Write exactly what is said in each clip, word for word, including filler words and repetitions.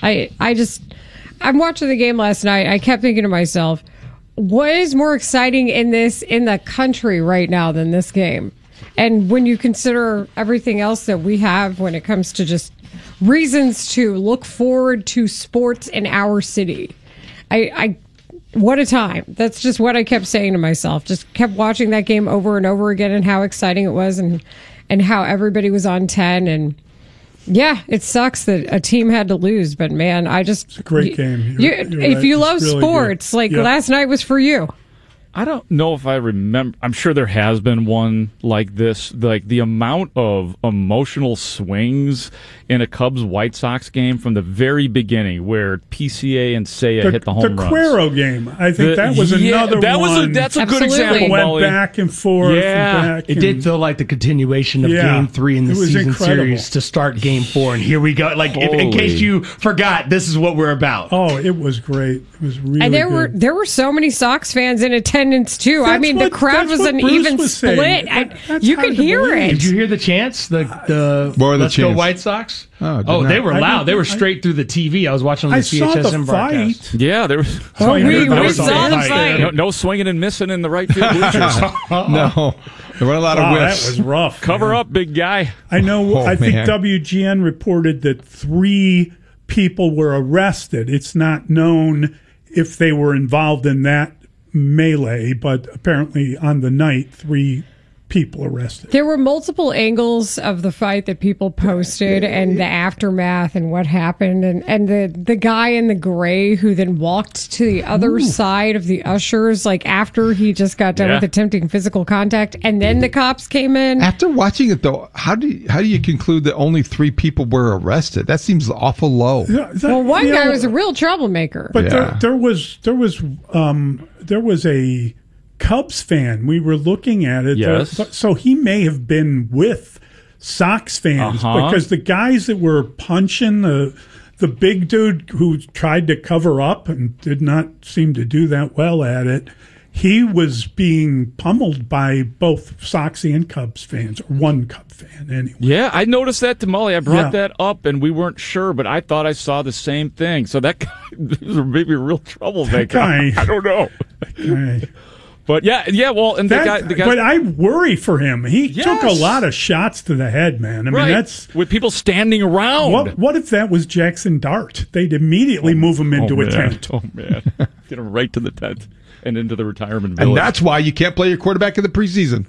I, I just, I'm watching the game last night. I kept thinking to myself, what is more exciting in this, in the country right now than this game? And when you consider everything else that we have when it comes to just reasons to look forward to sports in our city, I, I, what a time. That's just what I kept saying to myself. Just kept watching that game over and over again and how exciting it was and, and how everybody was on ten. And yeah, it sucks that a team had to lose, but man, I just... It's a great game. You're, you, you're if right. you love really sports, good. like yep. last night was for you. I don't know if I remember. I'm sure there has been one like this. Like the amount of emotional swings in a Cubs White Sox game from the very beginning, where P C A and Seiya the, hit the home the runs. The Cuero game. I think the, that was yeah, another that one. Was a, that's a Absolutely. good example. Went Molly. back and forth. Yeah, and back it and, did feel like the continuation of yeah, Game Three in the season incredible. series to start Game Four, and here we go. Like, if, in case you forgot, this is what we're about. Oh, it was great. It was really. And there good. were there were so many Sox fans in attendance too. That's I mean, what, the crowd was an Bruce even was split. saying. I, That's you hard could to hear believe. it. Did you hear the chants? The the What were the Let's Go chants? White Sox. Oh, did Oh, not. they were I loud. didn't- They were I- straight through the T V. I was watching on the I C saw H S the M broadcast. fight. Yeah, there was. Oh, you we, heard we that saw the fight. fight. No, no swinging and missing in the right field bleachers. No, there weren't a lot Wow, of that whiffs. was rough. Cover man. up, big guy. I know. Oh, I think man. W G N reported that three people were arrested. It's not known if they were involved in that melee, but apparently on the night, three people arrested. There were multiple angles of the fight that people posted and the aftermath and what happened. And, and the, the guy in the gray who then walked to the other Ooh. side of the ushers, like after he just got done Yeah. with attempting physical contact. And then the cops came in. After watching it, though, how do you, how do you conclude that only three people were arrested? That seems awful low. Yeah, that- Well, one you guy know, was a real troublemaker. But Yeah. there, there was there was um, there was a Cubs fan. We were looking at it. Yes. There- so he may have been with Sox fans Uh-huh. because the guys that were punching the the big dude who tried to cover up and did not seem to do that well at it. He was being pummeled by both Sox and Cubs fans, or one Cub fan anyway. Yeah, I noticed that to Molly. I brought Yeah. that up, and we weren't sure, but I thought I saw the same thing. So that guy was maybe a real troublemaker. That guy- I don't know. Okay. But yeah, yeah. Well, and the That- guy, the guy, but I worry for him. He Yes. took a lot of shots to the head, man. I right, mean, that's with people standing around. what. What if that was Jackson Dart? They'd immediately move him into oh, a man. tent. Oh man, get him right to the tent and into the retirement And village. that's why you can't play your quarterback in the preseason.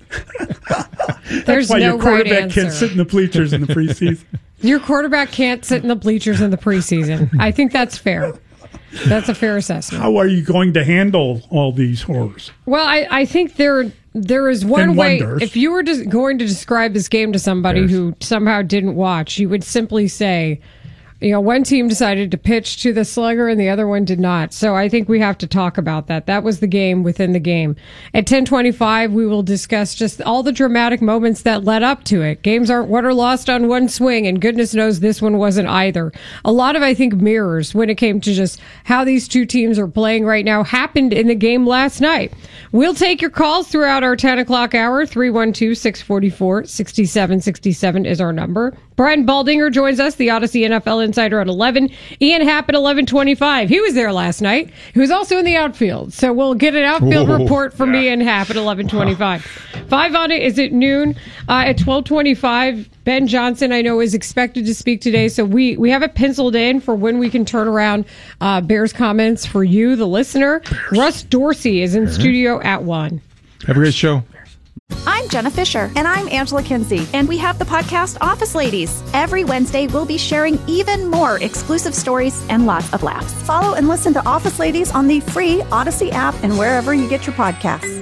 There's Why no your quarterback right can't answer. sit in the bleachers in the preseason? Your quarterback can't sit in the bleachers in the preseason. I think that's fair. That's a fair assessment. How are you going to handle all these horrors? Well, I, I think there there is one And way. wonders. If you were just going to describe this game to somebody Yes. who somehow didn't watch, you would simply say, you know, one team decided to pitch to the slugger and the other one did not. So I think we have to talk about that. That was the game within the game. At ten twenty-five, we will discuss just all the dramatic moments that led up to it. Games aren't won or lost on one swing, and goodness knows this one wasn't either. A lot of, I think, mirrors when it came to just how these two teams are playing right now happened in the game last night. We'll take your calls throughout our ten o'clock hour. three one two, six four four, six seven six seven is our number. Brian Baldinger joins us, the Odyssey N F L Insider at eleven. Ian Happ at eleven twenty-five. He was there last night. He was also in the outfield. So we'll get an outfield Whoa. report from Ian Happ at eleven twenty-five. Five on it is at noon. Uh, at twelve twenty-five, Ben Johnson, I know, is expected to speak today. So we, we have it penciled in for when we can turn around uh, Bears comments for you, the listener. Russ Dorsey is in studio at one. Have a great show. I'm Jenna Fisher. And I'm Angela Kinsey. And we have the podcast Office Ladies. Every Wednesday, we'll be sharing even more exclusive stories and lots of laughs. Follow and listen to Office Ladies on the free Odyssey app and wherever you get your podcasts.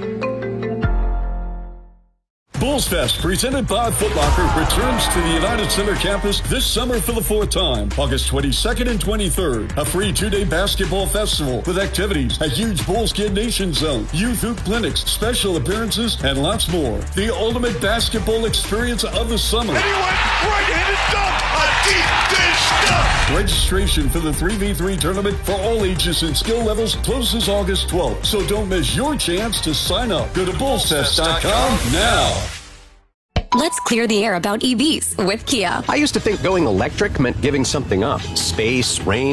Bulls Fest, presented by Foot Locker, returns to the United Center campus this summer for the fourth time, August twenty-second and twenty-third. A free two-day basketball festival with activities, a huge Bulls Kid Nation zone, youth hoop clinics, special appearances, and lots more. The ultimate basketball experience of the summer. And he went right-handed dunk, a deep dish dunk. Registration for the three v three tournament for all ages and skill levels closes August twelfth, so don't miss your chance to sign up. Go to bulls fest dot com now. Let's clear the air about E Vs with Kia. I used to think going electric meant giving something up. Space, range.